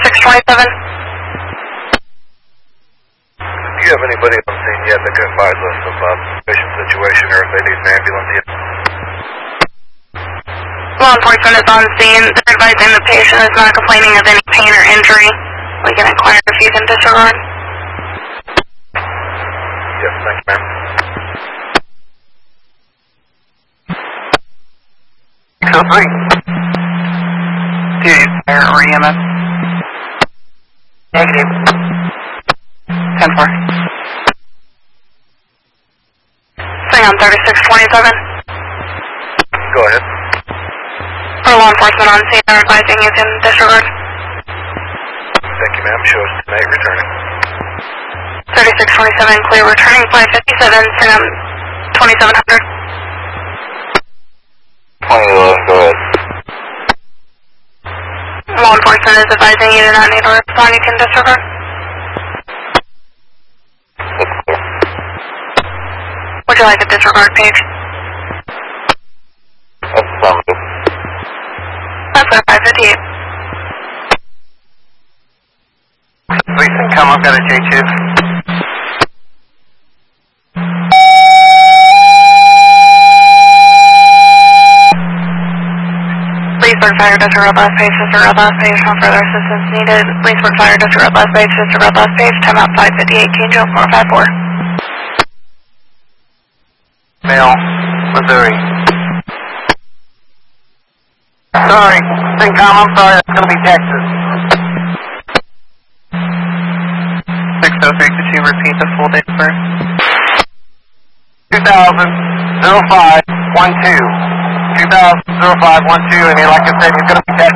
3627. Do you have anybody on scene yet that can advise us of the patient situation or if they need an ambulance yet? Law enforcement is on scene. They're advising the patient is not complaining of any pain or injury. We can inquire if you can disregard. Yes, thank you, ma'am. So 3. Do you fire or EMS? Negative. 10-4. Staying on 3627. Go ahead. For law enforcement on scene, they're advising you can disregard. Thank you, ma'am. Show us tonight returning. 3627, clear returning 557, staying on 2700. 2011, go ahead. Law enforcement is advising you do not need to respond, you can disregard. That's clear. Would you like a disregard page? That's affirmative. That's at 558. Recent come, I've got a J2. Leesburg Fire District Red Last Page, Sister Red Last Page, no further assistance needed. Leesburg Fire District Red Last Page, Sister Red Last Page, timeout 558, change out 454. Mail, Missouri. Sorry, CENTCOM, I'm sorry, that's going to be Texas. 603, could you repeat the full date of birth? 2000-05-12. 2000-05-12, and like I said, he's going to be Texas.